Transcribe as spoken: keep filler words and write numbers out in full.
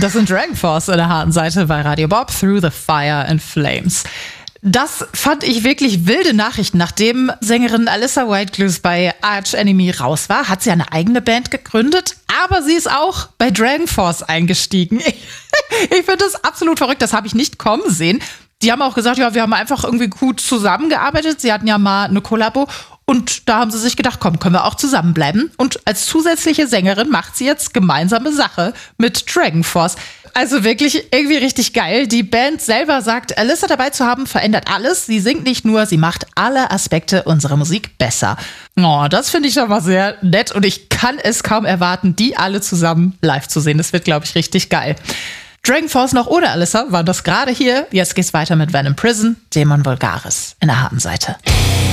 Das sind Dragon Force in der harten Seite bei Radio Bob, Through the Fire and Flames. Das fand ich wirklich wilde Nachrichten. Nachdem Sängerin Alyssa White-Gluz bei Arch Enemy raus war, hat sie eine eigene Band gegründet, aber sie ist auch bei Dragon Force eingestiegen. Ich, ich finde das absolut verrückt, das habe ich nicht kommen sehen. Die haben auch gesagt, ja, wir haben einfach irgendwie gut zusammengearbeitet. Sie hatten ja mal eine Kollabo und da haben sie sich gedacht, komm, können wir auch zusammenbleiben. Und als zusätzliche Sängerin macht sie jetzt gemeinsame Sache mit Dragon Force. Also wirklich irgendwie richtig geil. Die Band selber sagt, Alyssa dabei zu haben, verändert alles. Sie singt nicht nur, sie macht alle Aspekte unserer Musik besser. Oh, das finde ich aber sehr nett und ich kann es kaum erwarten, die alle zusammen live zu sehen. Das wird, glaube ich, richtig geil. Dragon Force noch ohne Alyssa war das gerade hier. Jetzt geht's weiter mit Venom Prison, Dämon Vulgaris in der harten Seite.